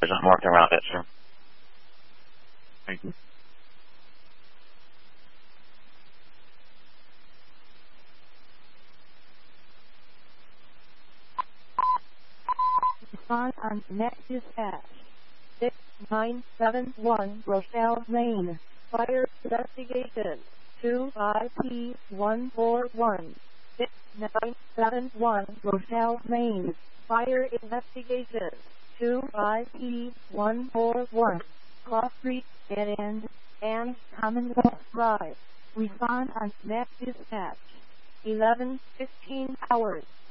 I'm working around it, sir. Thank you. Respond on Net Dispatch. 6971 Rochelle Lane. Fire investigation. 25P141. 6971 Rochelle Lane. Fire investigation. 25P141. Cross Street, Dead End, and Commonwealth Drive. Respond on Net Dispatch. 11:15 hours.